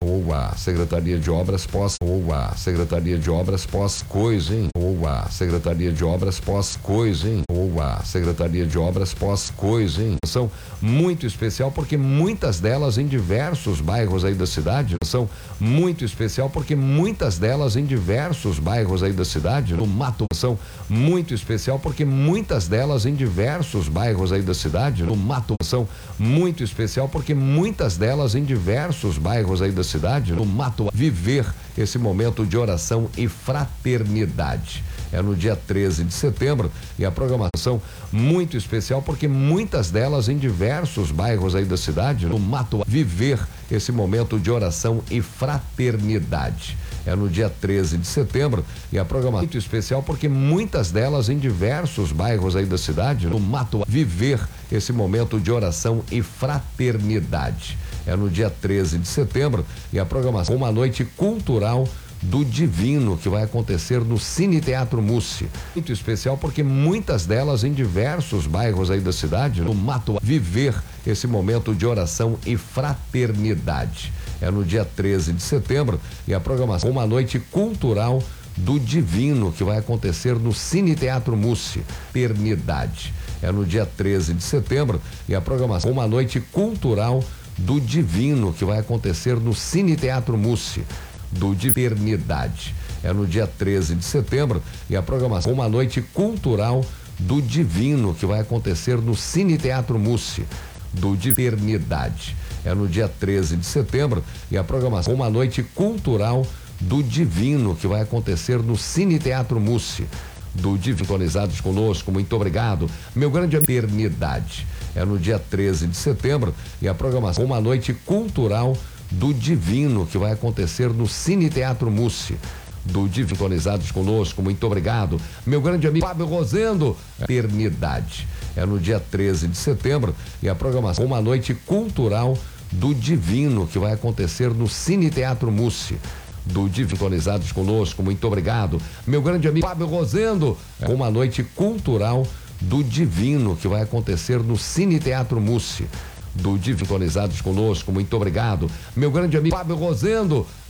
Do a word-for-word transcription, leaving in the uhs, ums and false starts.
ou a Secretaria de Obras pós, ou a Secretaria de Obras pós coisa, hein? Ou a Secretaria de Obras pós coisa, hein? Ou a Secretaria de Obras pós coisa, hein? São muito especial porque muitas delas em diversos bairros aí da cidade, são muito especial porque muitas delas em diversos bairros aí da cidade, no Mato, são muito especial porque muitas delas em diversos bairros aí da cidade, no Mato, são muito especial porque muitas delas em diversos bairros aí da cidade cidade, no Mato, viver esse momento de oração e fraternidade. É no dia treze de setembro e a programação muito especial porque muitas delas em diversos bairros aí da cidade, no Mato, viver esse momento de oração e fraternidade. É no dia treze de setembro e a programação muito especial porque muitas delas em diversos bairros aí da cidade, no Mato, viver esse momento de oração e fraternidade. É no dia treze de setembro e a programação uma noite cultural do Divino que vai acontecer no Cine Teatro Mussi. Muito especial porque muitas delas em diversos bairros aí da cidade, no Mato, viver esse momento de oração e fraternidade. É no dia treze de setembro e a programação uma noite cultural do Divino que vai acontecer no Cine Teatro Mussi. Fraternidade. É no dia treze de setembro e a programação uma noite cultural do Divino que vai acontecer no Cine Teatro Mussi. Do Divernidade. É no dia treze de setembro e a programação uma noite cultural do Divino que vai acontecer no Cine Teatro Mussi. Do Divernidade. É no dia treze de setembro e a programação uma noite cultural do Divino que vai acontecer no Cine Teatro Mussi. Do Divino, sintonizados conosco, muito obrigado. Meu grande amigo, Eternidade. É no dia treze de setembro e a programação uma noite cultural do Divino que vai acontecer no Cine Teatro Mussi. Do Divino, sintonizados conosco, muito obrigado. Meu grande amigo Fábio Rosendo, Eternidade. É no dia treze de setembro e a programação uma noite cultural do Divino que vai acontecer no Cine Teatro Mussi. Do Divino, sintonizados conosco, muito obrigado. Meu grande amigo Fábio Rosendo, uma noite cultural do Divino que vai acontecer no Cine Teatro Mussi. Do Divino, sintonizados conosco, muito obrigado. Meu grande amigo Fábio Rosendo,